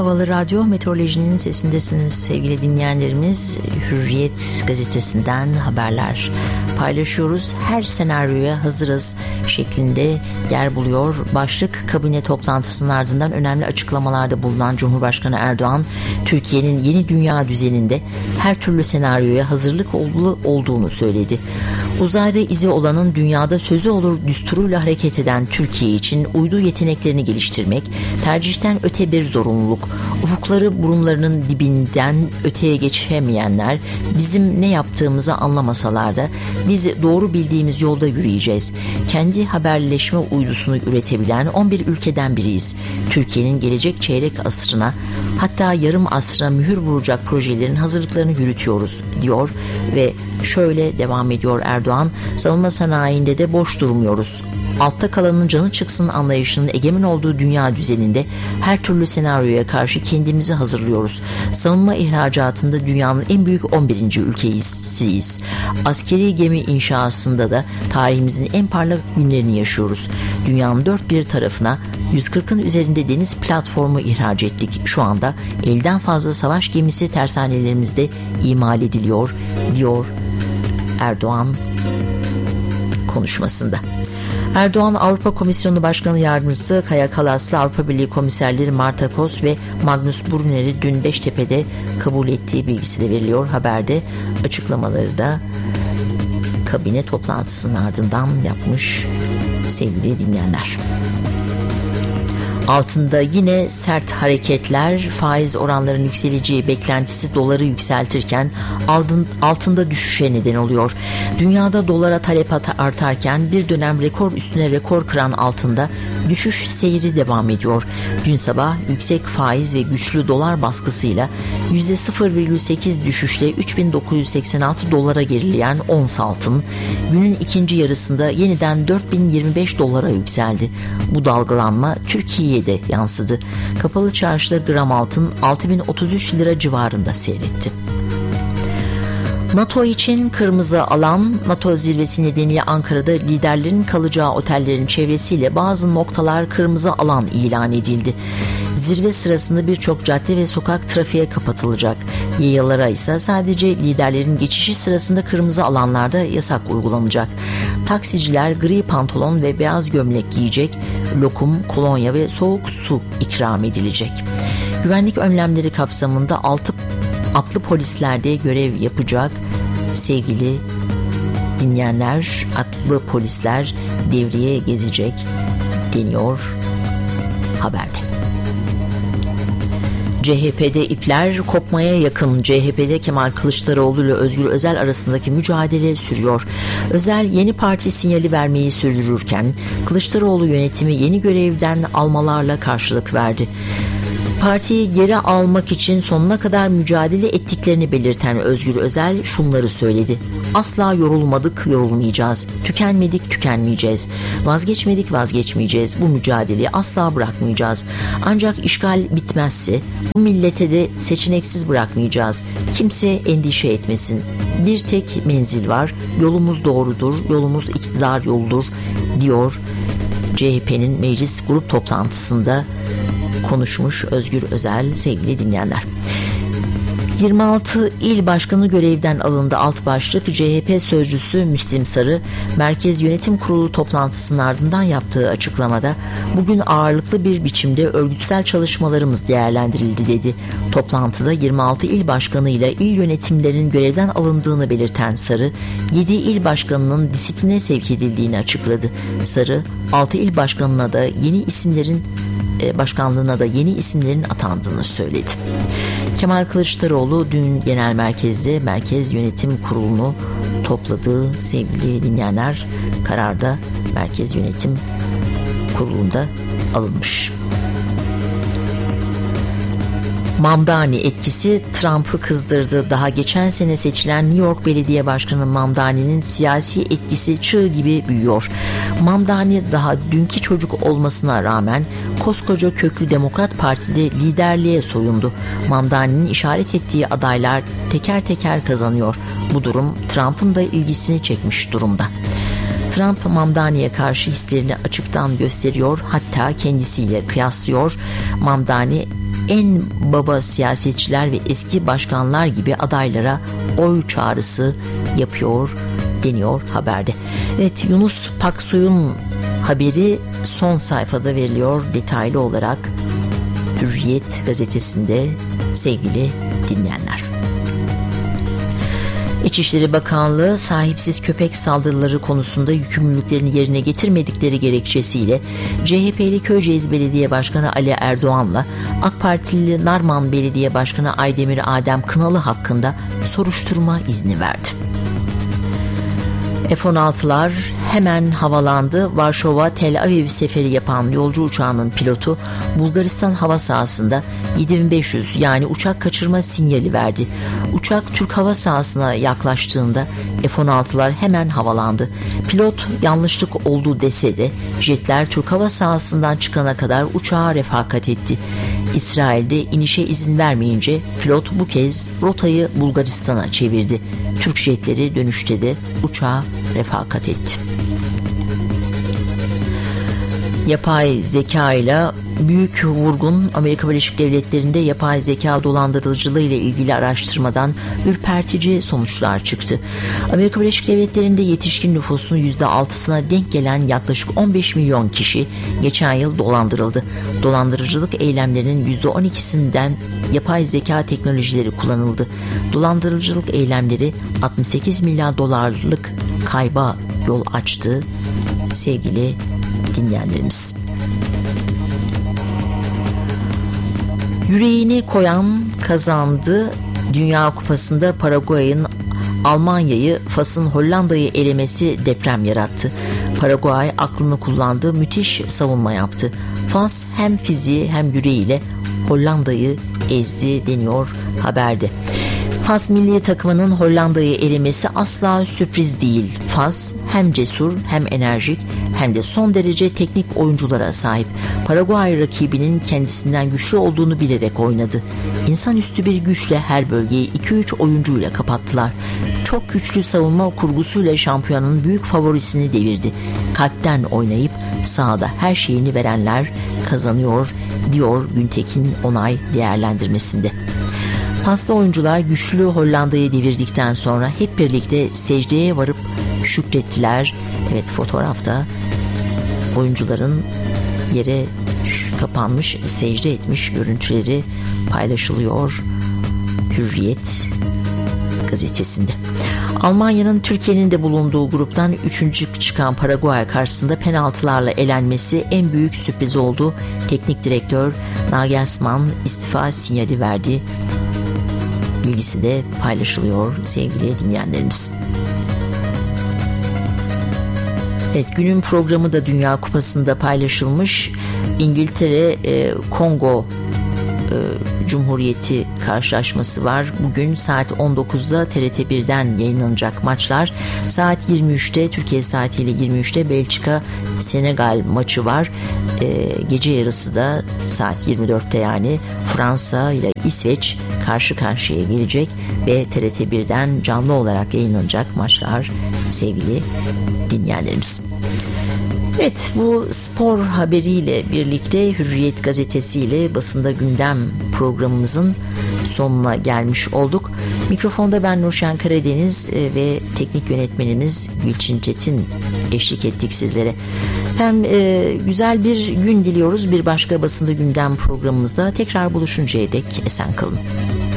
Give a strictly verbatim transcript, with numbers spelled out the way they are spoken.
Havalı Radyo, meteorolojinin sesindesiniz sevgili dinleyenlerimiz. Hürriyet gazetesinden haberler paylaşıyoruz. Her senaryoya hazırız şeklinde yer buluyor başlık. Kabine toplantısının ardından önemli açıklamalarda bulunan Cumhurbaşkanı Erdoğan, Türkiye'nin yeni dünya düzeninde her türlü senaryoya hazırlık olduğunu söyledi. Uzayda izi olanın dünyada sözü olur düsturuyla hareket eden Türkiye için uydu yeteneklerini geliştirmek tercihten öte bir zorunluluk. Ufukları burunlarının dibinden öteye geçemeyenler bizim ne yaptığımızı anlamasalar da biz doğru bildiğimiz yolda yürüyeceğiz. Kendi haberleşme uydusunu üretebilen on bir ülkeden biriyiz. Türkiye'nin gelecek çeyrek asrına, hatta yarım asra mühür vuracak projelerin hazırlıklarını yürütüyoruz diyor ve şöyle devam ediyor Erdoğan: savunma sanayinde de boş durmuyoruz. Altta kalanın canı çıksın anlayışının egemen olduğu dünya düzeninde her türlü senaryoya karşı kendimizi hazırlıyoruz. Savunma ihracatında dünyanın en büyük on birinci ülkesiyiz. Askeri gemi inşasında da tarihimizin en parlak günlerini yaşıyoruz. Dünyanın dört bir tarafına yüz kırkın üzerinde deniz platformu ihraç ettik. Şu anda elden fazla savaş gemisi tersanelerimizde imal ediliyor diyor Erdoğan konuşmasında. Erdoğan, Avrupa Komisyonu Başkanı Yardımcısı Kaja Kallas'la Avrupa Birliği komiserleri Marta Kos ve Magnus Brunner'i dün Beştepe'de kabul ettiği bilgisi de veriliyor. Haberde açıklamaları da kabine toplantısının ardından yapmış sevgili dinleyenler. Altında yine sert hareketler, faiz oranlarının yükseleceği beklentisi doları yükseltirken altında düşüşe neden oluyor. Dünyada dolara talep artarken bir dönem rekor üstüne rekor kıran altında düşüş seyri devam ediyor. Dün sabah yüksek faiz ve güçlü dolar baskısıyla yüzde sıfır virgül sekiz düşüşle üç bin dokuz yüz seksen altı dolara gerileyen ons altın günün ikinci yarısında yeniden dört bin yirmi beş dolara yükseldi. Bu dalgalanma Türkiye'ye de yansıdı. Kapalı çarşıda gram altın altı bin otuz üç lira civarında seyretti. NATO için kırmızı alan, NATO zirvesi nedeniyle Ankara'da liderlerin kalacağı otellerin çevresiyle bazı noktalar kırmızı alan ilan edildi. Zirve sırasında birçok cadde ve sokak trafiğe kapatılacak. Yayalara ise sadece liderlerin geçişi sırasında kırmızı alanlarda yasak uygulanacak. Taksiciler gri pantolon ve beyaz gömlek giyecek, lokum, kolonya ve soğuk su ikram edilecek. Güvenlik önlemleri kapsamında altı atlı polisler de görev yapacak. Sevgili dinleyenler, atlı polisler devriye gezecek deniyor haberde. C H P'de ipler kopmaya yakın. C H P'de Kemal Kılıçdaroğlu ile Özgür Özel arasındaki mücadele sürüyor. Özel yeni parti sinyali vermeyi sürdürürken Kılıçdaroğlu yönetimi yeni görevden almalarla karşılık verdi. Partiyi geri almak için sonuna kadar mücadele ettiklerini belirten Özgür Özel şunları söyledi: asla yorulmadık, yorulmayacağız. Tükenmedik, tükenmeyeceğiz. Vazgeçmedik, vazgeçmeyeceğiz. Bu mücadeleyi asla bırakmayacağız. Ancak işgal bitmezse bu millete de seçeneksiz bırakmayacağız. Kimse endişe etmesin. Bir tek menzil var. Yolumuz doğrudur. Yolumuz iktidar yoludur diyor C H P'nin meclis grup toplantısında konuşmuş Özgür Özel sevgili dinleyenler. yirmi altı il başkanı görevden alındı. Alt başlık. C H P sözcüsü Müslim Sarı, Merkez Yönetim Kurulu toplantısının ardından yaptığı açıklamada bugün ağırlıklı bir biçimde örgütsel çalışmalarımız değerlendirildi dedi. Toplantıda yirmi altı il başkanı ile il yönetimlerinin görevden alındığını belirten Sarı, yedi il başkanının disipline sevk edildiğini açıkladı. Sarı, altı il başkanına da yeni isimlerin başkanlığına da yeni isimlerin atandığını söyledi. Kemal Kılıçdaroğlu dün genel merkezde Merkez Yönetim Kurulu'nu topladığı sevgili dinleyenler, kararda Merkez Yönetim Kurulu'nda alınmış. Mamdani etkisi Trump'ı kızdırdı. Daha geçen sene seçilen New York Belediye Başkanı Mamdani'nin siyasi etkisi çığ gibi büyüyor. Mamdani daha dünkü çocuk olmasına rağmen koskoca köklü Demokrat Parti'de liderliğe soyundu. Mamdani'nin işaret ettiği adaylar teker teker kazanıyor. Bu durum Trump'ın da ilgisini çekmiş durumda. Trump Mamdani'ye karşı hislerini açıktan gösteriyor, hatta kendisiyle kıyaslıyor. Mamdani en baba siyasetçiler ve eski başkanlar gibi adaylara oy çağrısı yapıyor deniyor haberde. Evet, Yunus Paksoy'un haberi son sayfada veriliyor detaylı olarak Hürriyet gazetesinde sevgili dinleyenler. İçişleri Bakanlığı sahipsiz köpek saldırıları konusunda yükümlülüklerini yerine getirmedikleri gerekçesiyle C H P'li Köyceğiz Belediye Başkanı Ali Erdoğan'la AK Partili Narman Belediye Başkanı Aydemir Adem Kınalı hakkında soruşturma izni verdi. F on altılar hemen havalandı. Varşova Tel Aviv seferi yapan yolcu uçağının pilotu Bulgaristan hava sahasında yedi bin beş yüz yani uçak kaçırma sinyali verdi. Uçak Türk hava sahasına yaklaştığında F on altılar hemen havalandı. Pilot yanlışlık oldu dese de jetler Türk hava sahasından çıkana kadar uçağa refakat etti. İsrail'de inişe izin vermeyince pilot bu kez rotayı Bulgaristan'a çevirdi. Türk jetleri dönüşte de uçağa refakat etti. Yapay zeka ile büyük vurgun. Amerika Birleşik Devletleri'nde yapay zeka dolandırıcılığı ile ilgili araştırmadan ürpertici sonuçlar çıktı. Amerika Birleşik Devletleri'nde yetişkin nüfusun yüzde altısına denk gelen yaklaşık on beş milyon kişi geçen yıl dolandırıldı. Dolandırıcılık eylemlerinin yüzde on ikisinden yapay zeka teknolojileri kullanıldı. Dolandırıcılık eylemleri altmış sekiz milyar dolarlık kayba yol açtı sevgili dinleyenlerimiz. Yüreğini koyan kazandı. Dünya Kupası'nda Paraguay'ın Almanya'yı, Fas'ın Hollanda'yı elemesi deprem yarattı. Paraguay aklını kullandı, müthiş savunma yaptı. Fas hem fiziği hem yüreğiyle Hollanda'yı ezdi deniyor haberde. Fas milli takımının Hollanda'yı elemesi asla sürpriz değil. Fas hem cesur hem enerjik hem de son derece teknik oyunculara sahip. Paraguay rakibinin kendisinden güçlü olduğunu bilerek oynadı. İnsanüstü bir güçle her bölgeyi iki üç oyuncuyla kapattılar. Çok güçlü savunma kurgusuyla şampiyonun büyük favorisini devirdi. Kalpten oynayıp sahada her şeyini verenler kazanıyor diyor Güntekin Onay değerlendirmesinde. Paslı oyuncular güçlü Hollanda'yı devirdikten sonra hep birlikte secdeye varıp şükrettiler. Evet, fotoğrafta oyuncuların yere kapanmış, secde etmiş görüntüleri paylaşılıyor Hürriyet gazetesinde. Almanya'nın Türkiye'nin de bulunduğu gruptan üçüncü çıkan Paraguay karşısında penaltılarla elenmesi en büyük sürpriz oldu. Teknik direktör Nagelsmann istifa sinyali verdi. Bilgisi de paylaşılıyor sevgili dinleyenlerimiz. Evet, günün programı da Dünya Kupası'nda paylaşılmış. İngiltere e, Kongo e, Cumhuriyeti karşılaşması var. Bugün saat on dokuzda T R T bir'den yayınlanacak maçlar. Saat yirmi üçte Türkiye saatiyle yirmi üçte Belçika Senegal maçı var. E, gece yarısı da saat yirmi dörtte yani Fransa ile İsveç karşı karşıya gelecek ve T R T bir'den canlı olarak yayınlanacak maçlar sevgili dinleyenlerimiz. Evet, bu spor haberiyle birlikte Hürriyet gazetesiyle basında gündem programımızın sonuna gelmiş olduk. Mikrofonda ben Nurşen Karadeniz ve teknik yönetmenimiz Gülçin Çetin eşlik ettik sizlere. Hem e, güzel bir gün diliyoruz. Bir başka basında gündem programımızda tekrar buluşuncaya dek esen kalın.